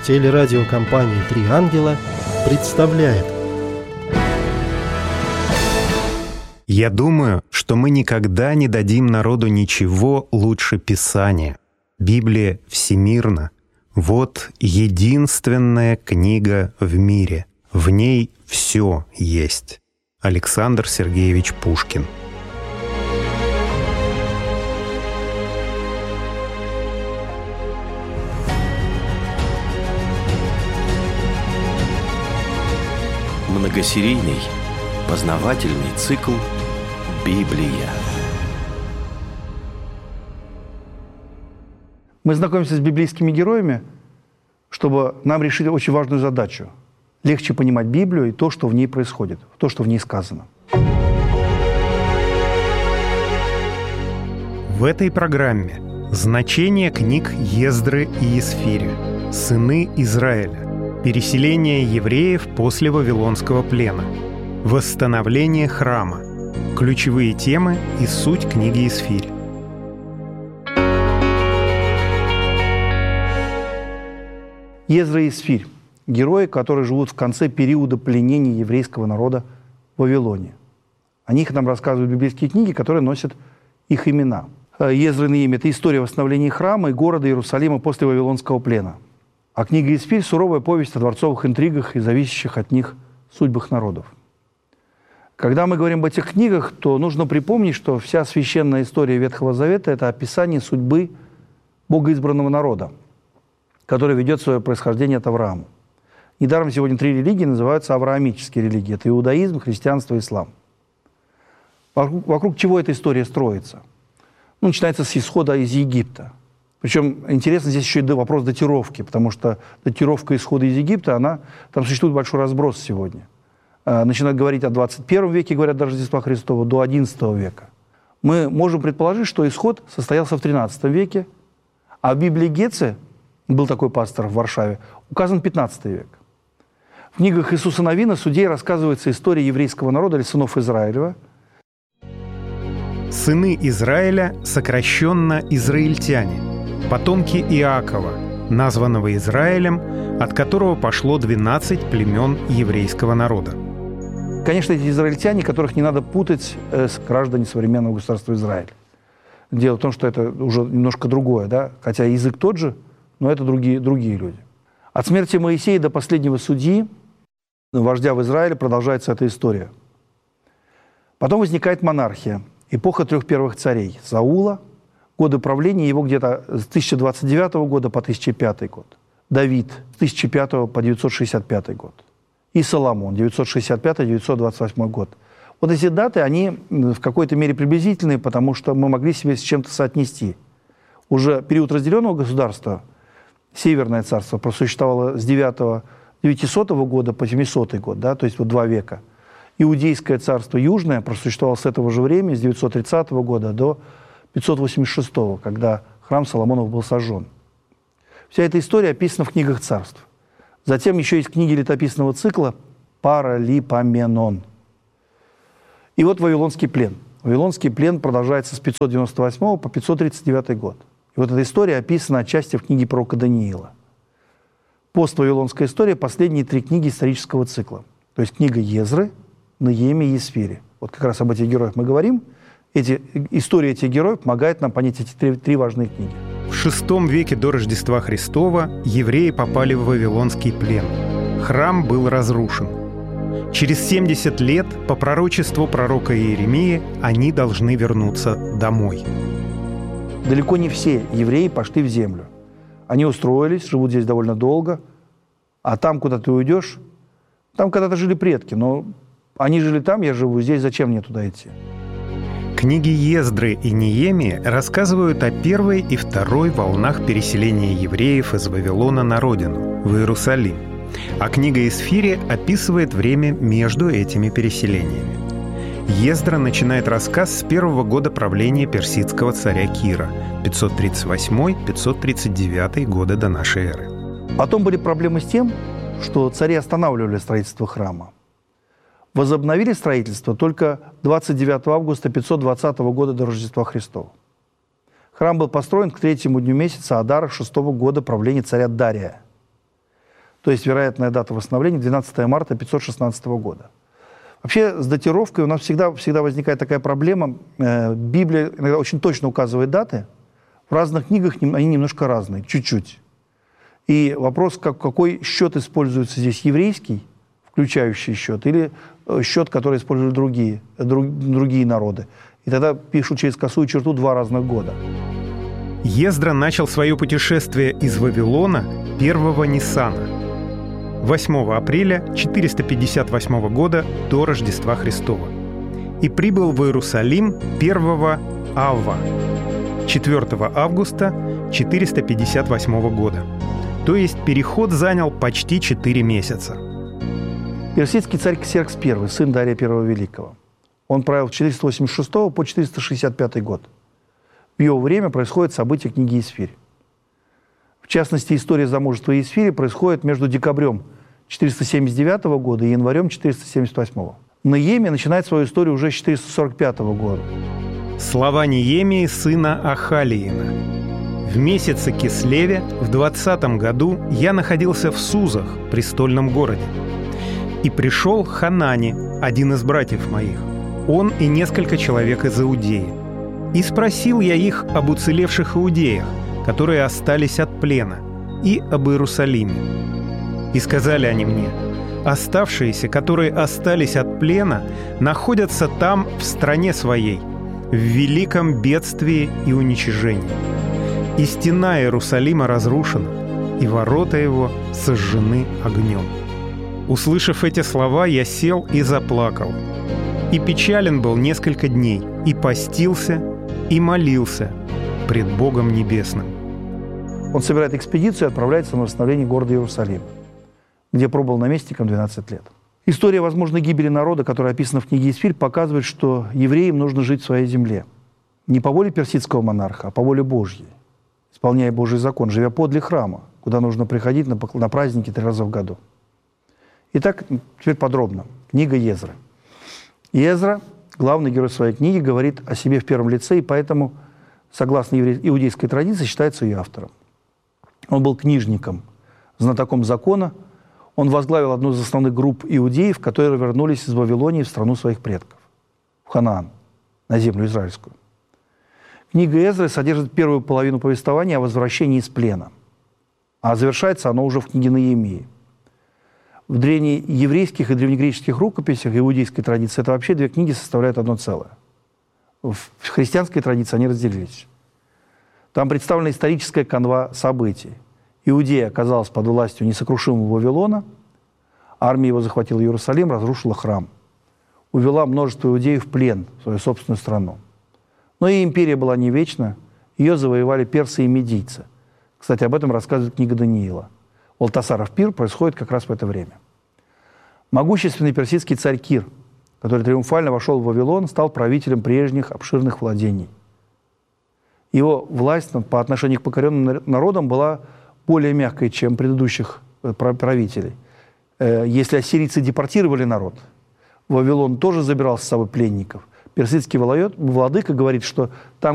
Телерадиокомпания «Три ангела» представляет. Я думаю, что мы никогда не дадим народу ничего лучше Писания. Библия всемирна. Вот единственная книга в мире. В ней все есть. Александр Сергеевич Пушкин. Многосерийный познавательный цикл «Библия». Мы знакомимся с библейскими героями, чтобы нам решить очень важную задачу. Легче понимать Библию и то, что в ней происходит, то, что в ней сказано. В этой программе значение книг Ездры и Исфири, сыны Израиля, переселение евреев после Вавилонского плена, восстановление храма, ключевые темы и суть книги Исфирь. Ездра и Исфирь – герои, которые живут в конце периода пленения еврейского народа в Вавилоне. О них нам рассказывают библейские книги, которые носят их имена. Ездра и Неемия – это история восстановления храма и города Иерусалима после Вавилонского плена. А книга Исфирь – суровая повесть о дворцовых интригах и зависящих от них судьбах народов. Когда мы говорим об этих книгах, то нужно припомнить, что вся священная история Ветхого Завета – это описание судьбы богоизбранного народа, который ведет свое происхождение от Авраама. Недаром сегодня 3 религии называются авраамические религии. Это иудаизм, христианство и ислам. Вокруг чего эта история строится? Начинается с исхода из Египта. Причем интересно здесь еще и вопрос датировки, потому что датировка исхода из Египта, там существует большой разброс сегодня. Начинают говорить о 21 веке, говорят до Рождества Христова, до 11 века. Мы можем предположить, что исход состоялся в 13 веке, а в Библии Гетце, был такой пастор в Варшаве, указан 15 век. В книгах Иисуса Навина судей рассказывается история еврейского народа или сынов Израилева. Сыны Израиля, сокращенно израильтяне, потомки Иакова, названного Израилем, от которого пошло 12 племен еврейского народа. Конечно, эти израильтяне, которых не надо путать с гражданами современного государства Израиль. Дело в том, что это уже немножко другое, да? Хотя язык тот же, но это другие люди. От смерти Моисея до последнего судьи, вождя в Израиле, продолжается эта история. Потом возникает монархия, эпоха 3 первых царей. Саула, годы правления его где-то с 1029 года по 1005 год. Давид с 1005 по 965 год. И Соломон 965-928 год. Вот эти даты, они в какой-то мере приблизительные, потому что мы могли себе с чем-то соотнести. Уже период разделенного государства, Северное царство, просуществовало с 900 года по 700 год, да, то есть вот 2 века. Иудейское царство Южное просуществовало с этого же времени, с 930 года до 586, когда храм Соломонов был сожжен. Вся эта история описана в книгах царств. Затем еще есть книги летописного цикла «Паралипоменон». И вот Вавилонский плен. Вавилонский плен продолжается с 598 по 539 год. И вот эта история описана отчасти в книге пророка Даниила. Поствавилонская история – последние 3 книги исторического цикла. То есть книга Езры, Неемии и Исфири. Вот как раз об этих героях мы говорим. История этих героев помогает нам понять эти 3 важные книги. В VI веке до Рождества Христова евреи попали в Вавилонский плен. Храм был разрушен. Через 70 лет, по пророчеству пророка Иеремии, они должны вернуться домой. Далеко не все евреи пошли в землю. Они устроились, живут здесь довольно долго, а там, куда ты уйдешь, там когда-то жили предки, но они жили там, я живу здесь, зачем мне туда идти? Книги Ездры и Неемии рассказывают о первой и второй волнах переселения евреев из Вавилона на родину, в Иерусалим. А книга Исфири описывает время между этими переселениями. Ездра начинает рассказ с 1-го года правления персидского царя Кира, 538-539 годы до нашей эры. Потом были проблемы с тем, что цари останавливали строительство храма. Возобновили строительство только 29 августа 520 года до Рождества Христова. Храм был построен к 3-му дню месяца Адара 6-го года правления царя Дария. То есть вероятная дата восстановления 12 марта 516 года. Вообще с датировкой у нас всегда возникает такая проблема. Библия иногда очень точно указывает даты. В разных книгах они немножко разные, чуть-чуть. И вопрос, какой счет используется здесь, еврейский, включающий счет, или счет, который используют другие народы. И тогда пишут через косую черту 2 разных года. Ездра начал свое путешествие из Вавилона 1-го Ниссана, 8 апреля 458 года до Рождества Христова, и прибыл в Иерусалим 1-го Ава, 4 августа 458 года. То есть переход занял почти 4 месяца. Персидский царь Ксеркс I, сын Дария I Великого. Он правил с 486 по 465 год. В его время происходит событие книги Есфирь. В частности, история замужества Есфири происходит между декабрем 479 года и январем 478. Неемия начинает свою историю уже с 445 года. Слова Неемии, сына Ахалиина. В месяце Кислеве в 20 году я находился в Сузах, престольном городе. И пришел Ханани, один из братьев моих, он и несколько человек из Иудеи. И спросил я их об уцелевших иудеях, которые остались от плена, и об Иерусалиме. И сказали они мне: оставшиеся, которые остались от плена, находятся там, в стране своей, в великом бедствии и уничижении. И стена Иерусалима разрушена, и ворота его сожжены огнем. Услышав эти слова, я сел и заплакал. И печален был несколько дней, и постился, и молился пред Богом Небесным. Он собирает экспедицию и отправляется на восстановление города Иерусалим, где пробыл наместником 12 лет. История возможной гибели народа, которая описана в книге Есфирь, показывает, что евреям нужно жить в своей земле. Не по воле персидского монарха, а по воле Божьей, исполняя Божий закон, живя подле храма, куда нужно приходить на праздники 3 раза в году. Итак, теперь подробно. Книга Езры. Езра, главный герой своей книги, говорит о себе в первом лице, и поэтому, согласно иудейской традиции, считается ее автором. Он был книжником, знатоком закона. Он возглавил одну из основных групп иудеев, которые вернулись из Вавилонии в страну своих предков, в Ханаан, на землю израильскую. Книга Эзры содержит первую половину повествования о возвращении из плена, а завершается оно уже в книге Неемии. В древнееврейских и древнегреческих рукописях иудейской традиции это вообще 2 книги составляют одно целое. В христианской традиции они разделились. Там представлена историческая канва событий. Иудея оказалась под властью несокрушимого Вавилона, армия его захватила Иерусалим, разрушила храм, увела множество иудеев в плен в свою собственную страну. Но и империя была не вечна, ее завоевали персы и медийцы. Кстати, об этом рассказывает книга Даниила. Валтасаров пир происходит как раз в это время. Могущественный персидский царь Кир, который триумфально вошел в Вавилон, стал правителем прежних обширных владений. Его власть по отношению к покоренным народам была более мягкой, чем предыдущих правителей. Если ассирийцы депортировали народ, Вавилон тоже забирал с собой пленников. Персидский владыка говорит, что там,